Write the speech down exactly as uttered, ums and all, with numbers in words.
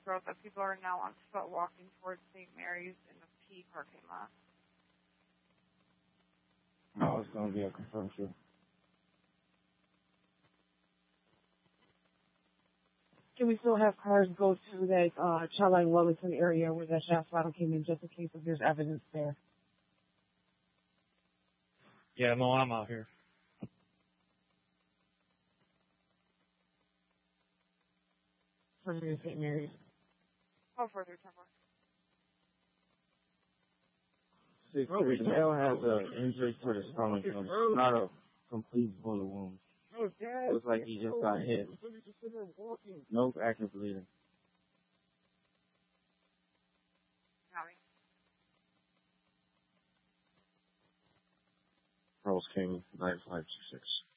wrote that people are now on foot walking towards Saint Mary's in the P parking lot. No, it's going to be a confirmed true. Can we still have cars go to that uh, Charline Wellington area where that shot spot came in, just in case if there's evidence there? Yeah, no, I'm out here. Further to Saint Mary's. How further, Trevor? Six three. The male has an injury to the stomach, and it's not a complete bullet wound. Looks like he just got hit. No active bleeding. Howie. Charles King, nine five two six.